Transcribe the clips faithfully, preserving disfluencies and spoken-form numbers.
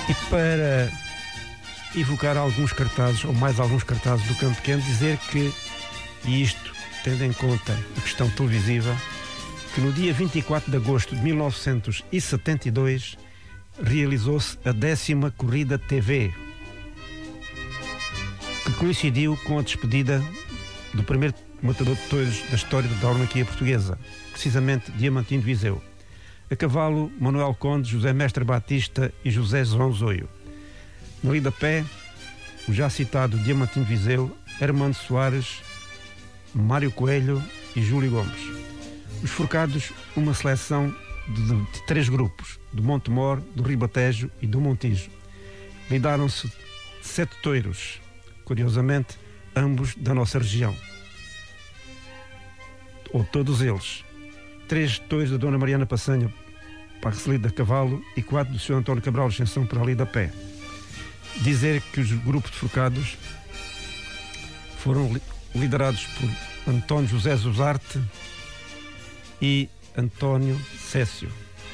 E para evocar alguns cartazes, ou mais alguns cartazes do Campo Pequeno, dizer que, e isto tendo em conta a questão televisiva, que no dia vinte e quatro de agosto de mil novecentos e setenta e dois realizou-se a décima corrida T V, que coincidiu com a despedida do primeiro matador de touros da história da tauromaquia portuguesa, precisamente Diamantino de Viseu. A cavalo, Manuel Conde, José Mestre Batista e José João Zoio. Na lida pé, o já citado Diamantino de Viseu, Armando Soares, Mário Coelho e Júlio Gomes. Os forcados, uma seleção de, de, de três grupos, do Montemor, do Ribatejo e do Montijo. Lidaram-se sete touros, curiosamente, ambos da nossa região. Ou todos eles. Três touros da Dona Mariana Passanha para a Recelida Cavalo e quatro do senhor António Cabral Ascensão para a lida pé. Dizer que os grupos de forcados foram li liderados por António José Zuzarte e António Cécio.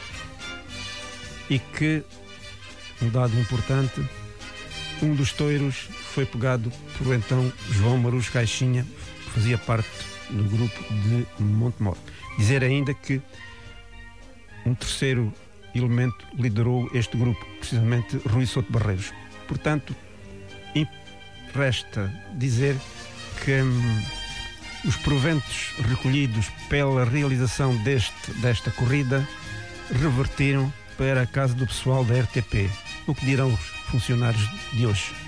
E que, um dado importante, um dos touros foi pegado por então João Marus Caixinha, que fazia parte do grupo de Montemor. Dizer ainda que um terceiro elemento liderou este grupo, precisamente Rui Souto Barreiros. Portanto, resta dizer que hum, os proventos recolhidos pela realização deste, desta corrida revertiram para a casa do pessoal da R T P. O que dirão os funcionários de hoje?